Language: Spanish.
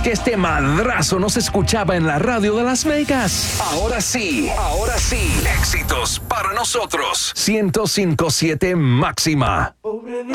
que este madrazo no se escuchaba en la radio de Las Vegas. Ahora sí, éxitos para nosotros. 105.7 máxima.